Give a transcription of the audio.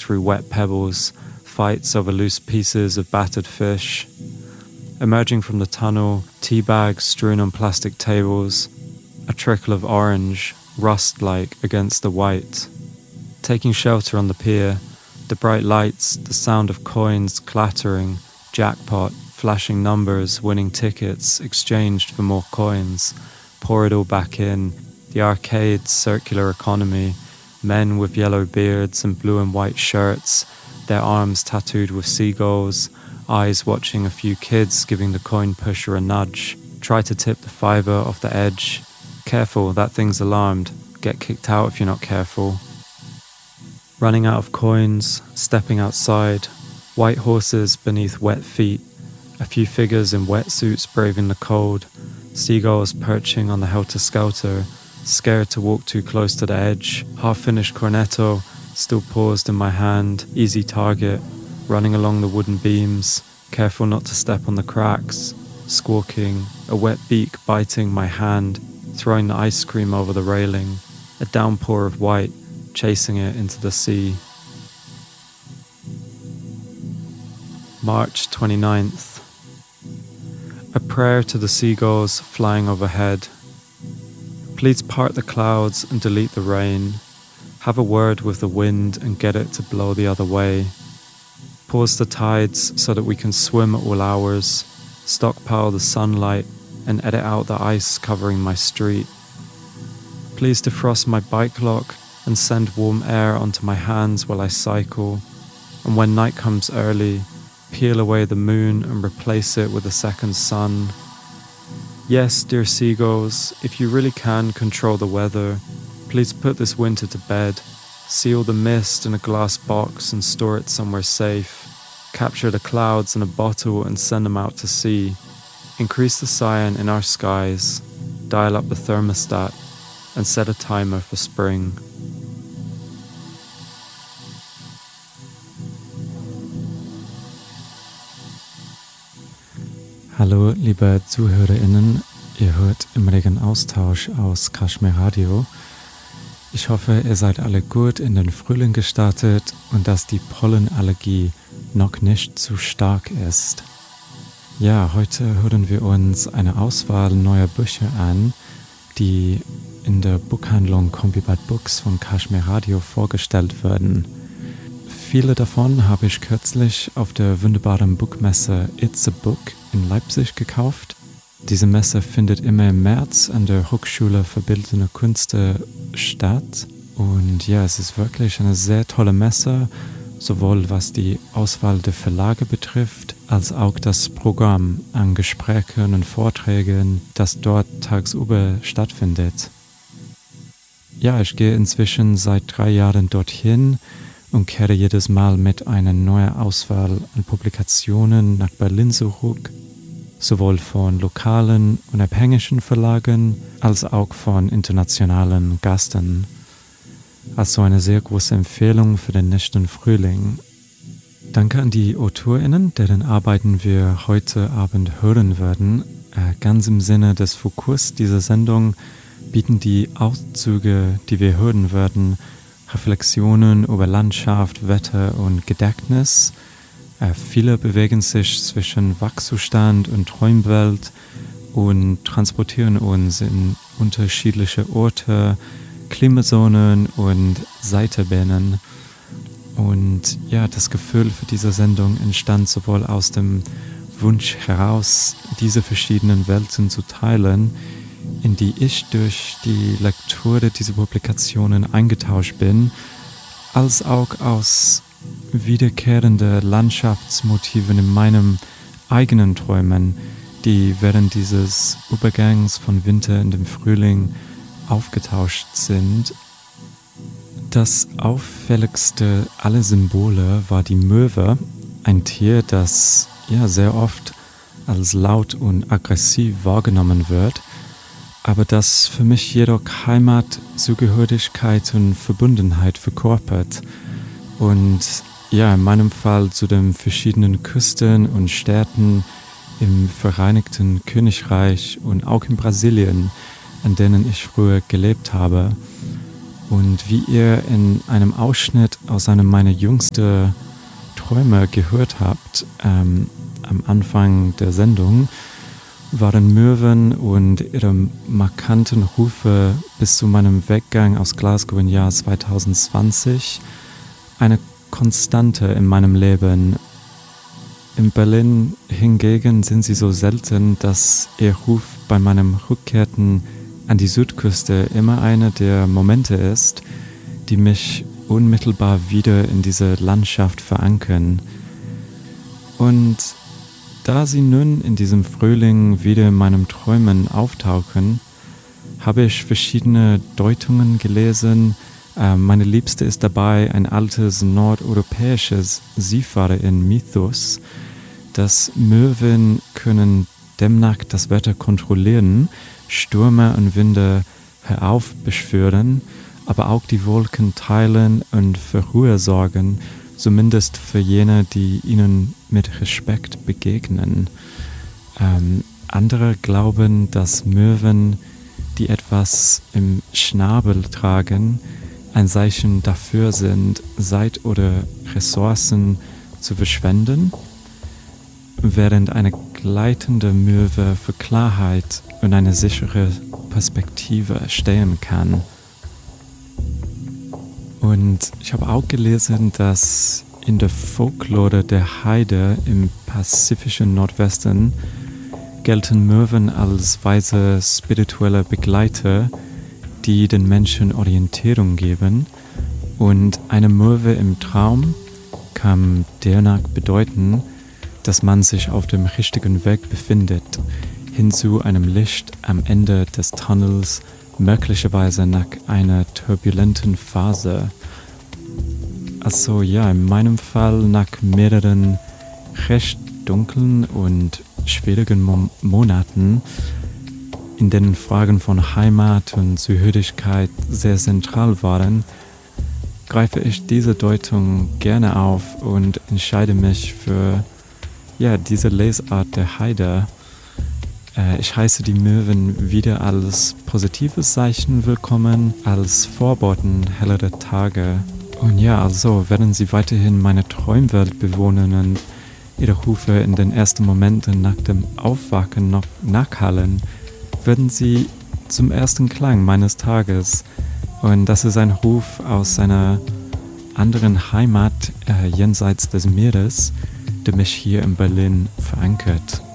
through wet pebbles, fights over loose pieces of battered fish. Emerging from the tunnel, tea bags strewn on plastic tables, a trickle of orange, rust-like against the white. Taking shelter on the pier, the bright lights, the sound of coins clattering, jackpot, flashing numbers, winning tickets, exchanged for more coins, pour it all back in, the arcade's circular economy, men with yellow beards and blue and white shirts, their arms tattooed with seagulls, eyes watching a few kids giving the coin pusher a nudge, try to tip the fiver off the edge. Careful, that thing's alarmed. Get kicked out if you're not careful. Running out of coins, stepping outside, white horses beneath wet feet, a few figures in wetsuits braving the cold, seagulls perching on the helter-skelter, scared to walk too close to the edge, half-finished cornetto, still paused in my hand, easy target, running along the wooden beams, careful not to step on the cracks, squawking, a wet beak biting my hand, throwing the ice cream over the railing, a downpour of white, chasing it into the sea. March 29th. A prayer to the seagulls flying overhead. Please part the clouds and delete the rain. Have a word with the wind and get it to blow the other way. Pause the tides so that we can swim at all hours. Stockpile the sunlight and edit out the ice covering my street. Please defrost my bike lock and send warm air onto my hands while I cycle. And when night comes early, peel away the moon and replace it with a second sun. Yes, dear seagulls, if you really can control the weather, please put this winter to bed. Seal the mist in a glass box and store it somewhere safe. Capture the clouds in a bottle and send them out to sea. Increase the cyan in our skies. Dial up the thermostat and set a timer for spring. Hallo, liebe ZuhörerInnen, ihr hört im regen Austausch aus Kashmir Radio. Ich hoffe, ihr seid alle gut in den Frühling gestartet und dass die Pollenallergie noch nicht zu stark ist. Ja, heute hören wir uns eine Auswahl neuer Bücher an, die in der Buchhandlung Combibat Books von Kashmir Radio vorgestellt werden. Viele davon habe ich kürzlich auf der wunderbaren Buchmesse It's a Book in Leipzig gekauft. Diese Messe findet immer im März an der Hochschule für Bildende Künste statt. Und ja, es ist wirklich eine sehr tolle Messe, sowohl was die Auswahl der Verlage betrifft, als auch das Programm an Gesprächen und Vorträgen, das dort tagsüber stattfindet. Ja, ich gehe inzwischen seit 3 Jahren dorthin und kehre jedes Mal mit einer neuen Auswahl an Publikationen nach Berlin zurück, sowohl von lokalen, unabhängigen Verlagen als auch von internationalen Gästen. Also eine sehr große Empfehlung für den nächsten Frühling. Danke an die AutorInnen, deren Arbeiten wir heute Abend hören werden. Ganz im Sinne des Fokus dieser Sendung bieten die Auszüge, die wir hören werden, Reflexionen über Landschaft, Wetter und Gedächtnis. Viele bewegen sich zwischen Wachzustand und Träumwelt und transportieren uns in unterschiedliche Orte, Klimazonen und Seitenbahnen. Und ja, das Gefühl für diese Sendung entstand sowohl aus dem Wunsch heraus, diese verschiedenen Welten zu teilen, in die ich durch die Lektüre dieser Publikationen eingetaucht bin, als auch aus wiederkehrenden Landschaftsmotiven in meinem eigenen Träumen, die während dieses Übergangs von Winter in den Frühling aufgetauscht sind. Das auffälligste aller Symbole war die Möwe, ein Tier, das ja sehr oft als laut und aggressiv wahrgenommen wird, aber das für mich jedoch Heimat, Zugehörigkeit und Verbundenheit verkörpert und ja, in meinem Fall zu den verschiedenen Küsten und Städten im Vereinigten Königreich und auch in Brasilien, an denen ich früher gelebt habe. Und wie ihr in einem Ausschnitt aus einem meiner jüngsten Träume gehört habt, am Anfang der Sendung, waren Möwen und ihre markanten Rufe bis zu meinem Weggang aus Glasgow im Jahr 2020 eine Konstante in meinem Leben. In Berlin hingegen sind sie so selten, dass ihr Ruf bei meinem Rückkehrten an die Südküste immer einer der Momente ist, die mich unmittelbar wieder in diese Landschaft verankern. Und da sie nun in diesem Frühling wieder in meinen Träumen auftauchen, habe ich verschiedene Deutungen gelesen. Meine Liebste ist dabei ein altes nordeuropäisches Seefahrerin-Mythos. dass Möwen können demnach das Wetter kontrollieren, Stürme und Winde heraufbeschwören, aber auch die Wolken teilen und für Ruhe sorgen, zumindest für jene, die ihnen mit Respekt begegnen. Andere glauben, dass Möwen, die etwas im Schnabel tragen, ein Zeichen dafür sind, Zeit oder Ressourcen zu verschwenden, während eine gleitende Möwe für Klarheit und eine sichere Perspektive stehen kann. Und ich habe auch gelesen, dass in der Folklore der Heide im pazifischen Nordwesten gelten Möwen als weise spirituelle Begleiter, die den Menschen Orientierung geben. Und eine Möwe im Traum kann demnach bedeuten, dass man sich auf dem richtigen Weg befindet, hin zu einem Licht am Ende des Tunnels, möglicherweise nach einer turbulenten Phase. Also ja, in meinem Fall nach mehreren recht dunklen und schwierigen Monaten, in denen Fragen von Heimat und Zuhörigkeit sehr zentral waren, greife ich diese Deutung gerne auf und entscheide mich für diese Lesart der Heide. Ich heiße die Möwen wieder als positives Zeichen willkommen, als Vorboten hellerer Tage. Und ja, also werden sie weiterhin meine Träumwelt bewohnen und ihre Rufe in den ersten Momenten nach dem Aufwachen noch nachhallen, werden sie zum ersten Klang meines Tages. Und das ist ein Ruf aus einer anderen Heimat jenseits des Meeres, der mich hier in Berlin verankert.